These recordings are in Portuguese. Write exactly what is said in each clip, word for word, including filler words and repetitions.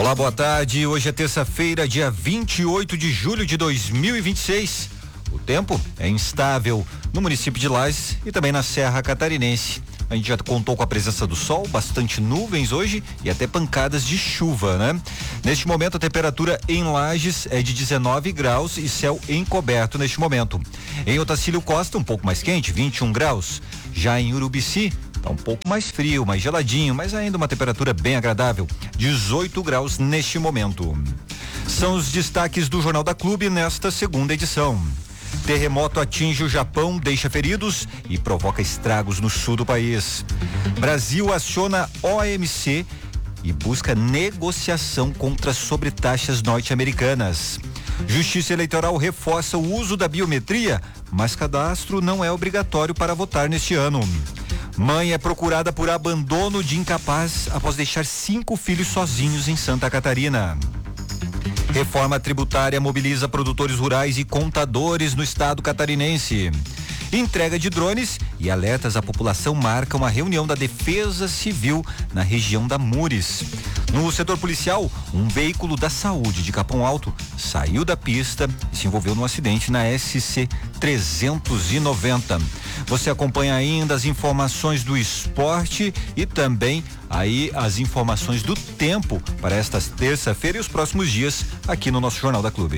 Olá, boa tarde. Hoje é terça-feira, dia vinte e oito de julho de dois mil e vinte e seis. O tempo é instável no município de Lages e também na Serra Catarinense. A gente já contou com a presença do sol, bastante nuvens hoje e até pancadas de chuva, né? Neste momento a temperatura em Lages é de dezenove graus e céu encoberto neste momento. Em Otacílio Costa, um pouco mais quente, vinte e um graus. Já em Urubici, tá um pouco mais frio, mais geladinho, mas ainda uma temperatura bem agradável, dezoito graus neste momento. São os destaques do Jornal da Clube nesta segunda edição. Terremoto atinge o Japão, deixa feridos e provoca estragos no sul do país. Brasil aciona O M C e busca negociação contra sobretaxas norte-americanas. Justiça Eleitoral reforça o uso da biometria, mas cadastro não é obrigatório para votar neste ano. Mãe é procurada por abandono de incapaz após deixar cinco filhos sozinhos em Santa Catarina. Reforma tributária mobiliza produtores rurais e contadores no estado catarinense. Entrega de drones e alertas à população marcam a reunião da Defesa Civil na região da Mures. No setor policial, um veículo da saúde de Capão Alto saiu da pista e se envolveu num acidente na S C trezentos e noventa. Você acompanha ainda as informações do esporte e também aí as informações do tempo para esta terça-feira e os próximos dias aqui no nosso Jornal da Clube.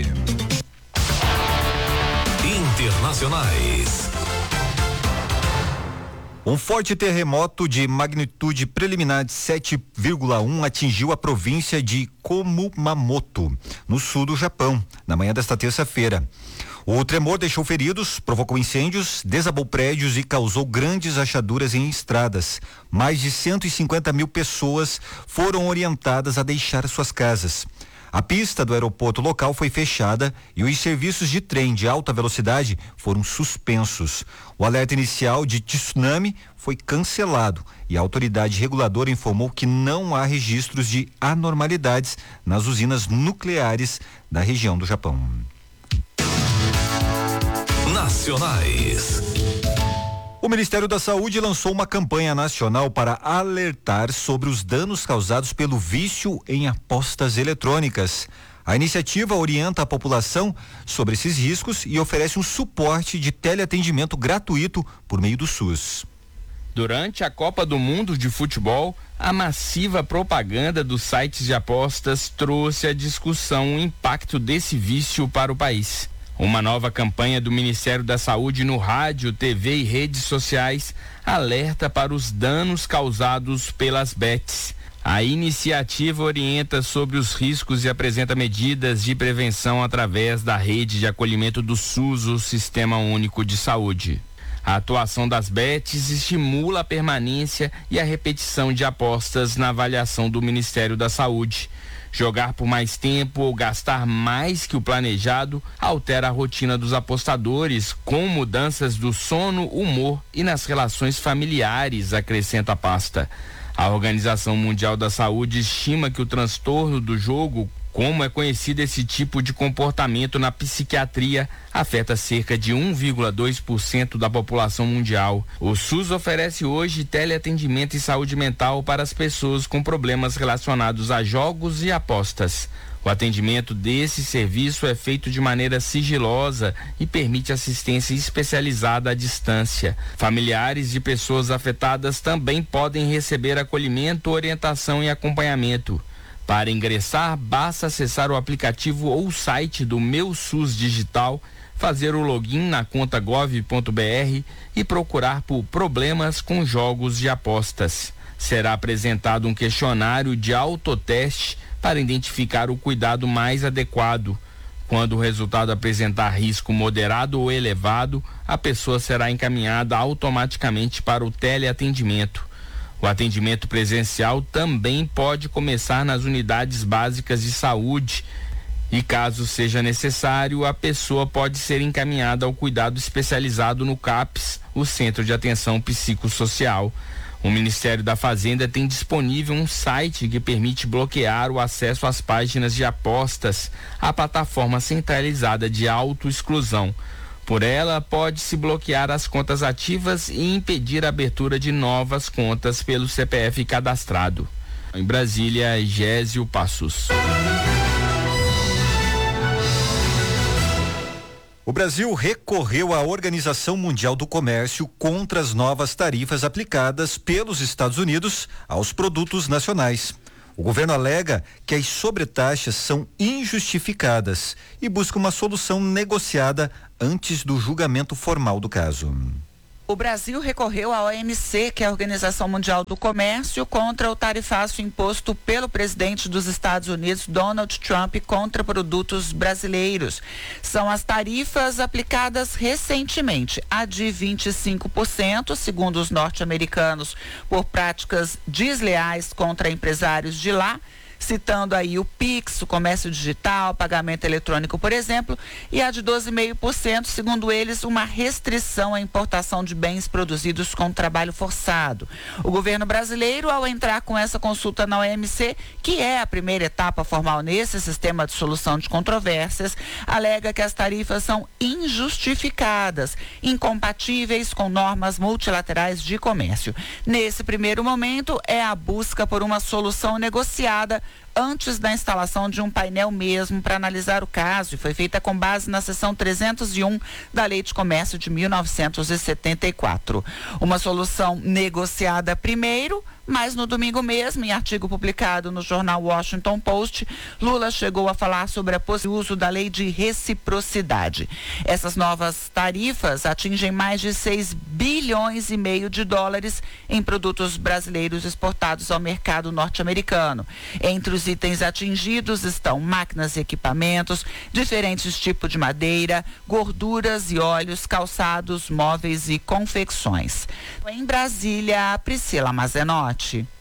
Internacionais. Um forte terremoto de magnitude preliminar de sete vírgula um atingiu a província de Kumamoto, no sul do Japão, na manhã desta terça-feira. O tremor deixou feridos, provocou incêndios, desabou prédios e causou grandes rachaduras em estradas. Mais de cento e cinquenta mil pessoas foram orientadas a deixar suas casas. A pista do aeroporto local foi fechada e os serviços de trem de alta velocidade foram suspensos. O alerta inicial de tsunami foi cancelado e a autoridade reguladora informou que não há registros de anormalidades nas usinas nucleares da região do Japão. Nacionais. O Ministério da Saúde lançou uma campanha nacional para alertar sobre os danos causados pelo vício em apostas eletrônicas. A iniciativa orienta a população sobre esses riscos e oferece um suporte de teleatendimento gratuito por meio do SUS. Durante a Copa do Mundo de Futebol, a massiva propaganda dos sites de apostas trouxe à discussão o impacto desse vício para o país. Uma nova campanha do Ministério da Saúde no rádio, T V e redes sociais alerta para os danos causados pelas bets. A iniciativa orienta sobre os riscos e apresenta medidas de prevenção através da rede de acolhimento do SUS, o Sistema Único de Saúde. A atuação das bets estimula a permanência e a repetição de apostas na avaliação do Ministério da Saúde. Jogar por mais tempo ou gastar mais que o planejado altera a rotina dos apostadores, com mudanças do sono, humor e nas relações familiares, acrescenta a pasta. A Organização Mundial da Saúde estima que o transtorno do jogo, como é conhecido esse tipo de comportamento na psiquiatria, afeta cerca de um vírgula dois por cento da população mundial. O SUS oferece hoje teleatendimento e saúde mental para as pessoas com problemas relacionados a jogos e apostas. O atendimento desse serviço é feito de maneira sigilosa e permite assistência especializada à distância. Familiares de pessoas afetadas também podem receber acolhimento, orientação e acompanhamento. Para ingressar, basta acessar o aplicativo ou o site do Meu SUS Digital, fazer o login na conta gov ponto br e procurar por problemas com jogos de apostas. Será apresentado um questionário de autoteste para identificar o cuidado mais adequado. Quando o resultado apresentar risco moderado ou elevado, a pessoa será encaminhada automaticamente para o teleatendimento. O atendimento presencial também pode começar nas unidades básicas de saúde e, caso seja necessário, a pessoa pode ser encaminhada ao cuidado especializado no CAPS, o Centro de Atenção Psicossocial. O Ministério da Fazenda tem disponível um site que permite bloquear o acesso às páginas de apostas, a plataforma centralizada de autoexclusão. Por ela, pode-se bloquear as contas ativas e impedir a abertura de novas contas pelo C P F cadastrado. Em Brasília, Gésio Passos. O Brasil recorreu à Organização Mundial do Comércio contra as novas tarifas aplicadas pelos Estados Unidos aos produtos nacionais. O governo alega que as sobretaxas são injustificadas e busca uma solução negociada antes do julgamento formal do caso. O Brasil recorreu à O M C, que é a Organização Mundial do Comércio, contra o tarifaço imposto pelo presidente dos Estados Unidos, Donald Trump, contra produtos brasileiros. São as tarifas aplicadas recentemente, a de vinte e cinco por cento, segundo os norte-americanos, por práticas desleais contra empresários de lá, citando aí o Pix, o comércio digital, pagamento eletrônico, por exemplo, e a de doze vírgula cinco por cento, segundo eles, uma restrição à importação de bens produzidos com trabalho forçado. O governo brasileiro, ao entrar com essa consulta na O M C, que é a primeira etapa formal nesse sistema de solução de controvérsias, alega que as tarifas são injustificadas, incompatíveis com normas multilaterais de comércio. Nesse primeiro momento, é a busca por uma solução negociada antes da instalação de um painel mesmo para analisar o caso, e foi feita com base na seção trezentos e um da Lei de Comércio de mil novecentos e setenta e quatro. Uma solução negociada primeiro, mas no domingo mesmo, em artigo publicado no jornal Washington Post, Lula chegou a falar sobre o uso da lei de reciprocidade. Essas novas tarifas atingem mais de seis bilhões e meio de dólares em produtos brasileiros exportados ao mercado norte-americano. Entre os itens atingidos estão máquinas e equipamentos, diferentes tipos de madeira, gorduras e óleos, calçados, móveis e confecções. Em Brasília, Priscila Mazenotti.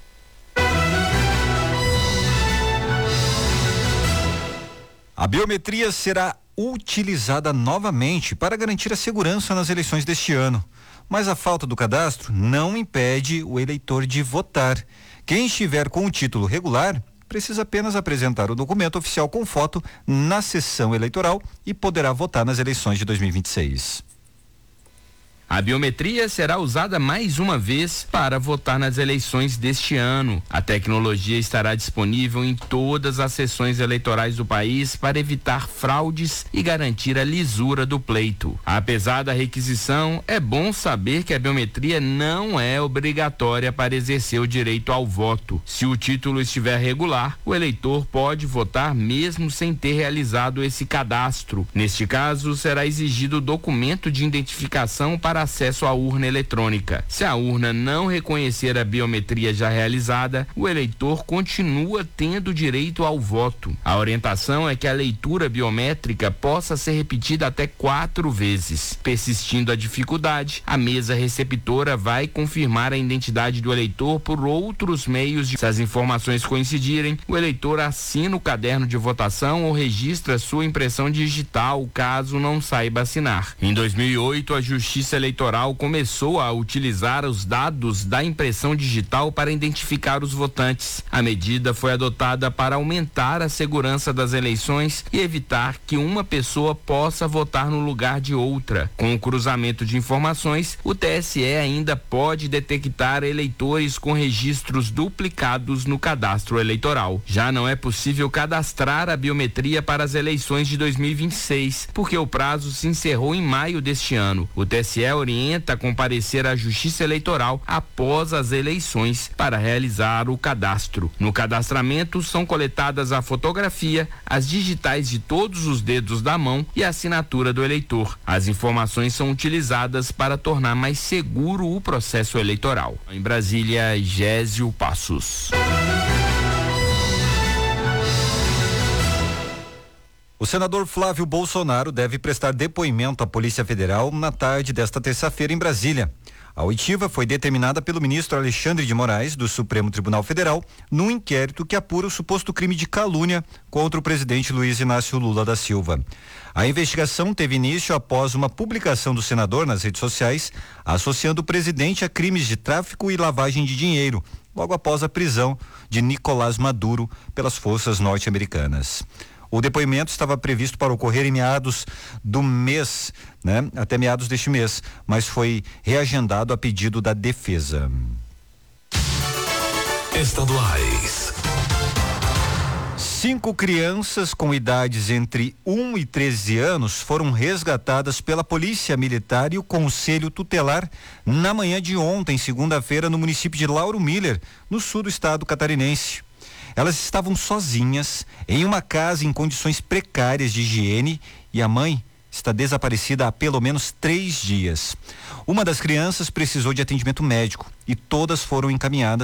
A biometria será utilizada novamente para garantir a segurança nas eleições deste ano. Mas a falta do cadastro não impede o eleitor de votar. Quem estiver com o título regular precisa apenas apresentar o documento oficial com foto na sessão eleitoral e poderá votar nas eleições de dois mil e vinte e seis. A biometria será usada mais uma vez para votar nas eleições deste ano. A tecnologia estará disponível em todas as sessões eleitorais do país para evitar fraudes e garantir a lisura do pleito. Apesar da requisição, é bom saber que a biometria não é obrigatória para exercer o direito ao voto. Se o título estiver regular, o eleitor pode votar mesmo sem ter realizado esse cadastro. Neste caso, será exigido o documento de identificação para acesso à urna eletrônica. Se a urna não reconhecer a biometria já realizada, o eleitor continua tendo direito ao voto. A orientação é que a leitura biométrica possa ser repetida até quatro vezes. Persistindo a dificuldade, a mesa receptora vai confirmar a identidade do eleitor por outros meios. De... Se as informações coincidirem, o eleitor assina o caderno de votação ou registra sua impressão digital, caso não saiba assinar. Em dois mil e oito, a Justiça Eleitoral começou a utilizar os dados da impressão digital para identificar os votantes. A medida foi adotada para aumentar a segurança das eleições e evitar que uma pessoa possa votar no lugar de outra. Com o cruzamento de informações, o T S E ainda pode detectar eleitores com registros duplicados no cadastro eleitoral. Já não é possível cadastrar a biometria para as eleições de dois mil e vinte e seis, porque o prazo se encerrou em maio deste ano. O T S E orienta a comparecer à Justiça Eleitoral após as eleições para realizar o cadastro. No cadastramento são coletadas a fotografia, as digitais de todos os dedos da mão e a assinatura do eleitor. As informações são utilizadas para tornar mais seguro o processo eleitoral. Em Brasília, Gésio Passos. O senador Flávio Bolsonaro deve prestar depoimento à Polícia Federal na tarde desta terça-feira em Brasília. A oitiva foi determinada pelo ministro Alexandre de Moraes, do Supremo Tribunal Federal, num inquérito que apura o suposto crime de calúnia contra o presidente Luiz Inácio Lula da Silva. A investigação teve início após uma publicação do senador nas redes sociais, associando o presidente a crimes de tráfico e lavagem de dinheiro, logo após a prisão de Nicolás Maduro pelas forças norte-americanas. O depoimento estava previsto para ocorrer em meados do mês, né? Até meados deste mês, mas foi reagendado a pedido da defesa. Estaduais. Cinco crianças com idades entre um e treze anos foram resgatadas pela Polícia Militar e o Conselho Tutelar na manhã de ontem, segunda-feira, no município de Lauro Miller, no sul do estado catarinense. Elas estavam sozinhas em uma casa em condições precárias de higiene e a mãe está desaparecida há pelo menos três dias. Uma das crianças precisou de atendimento médico e todas foram encaminhadas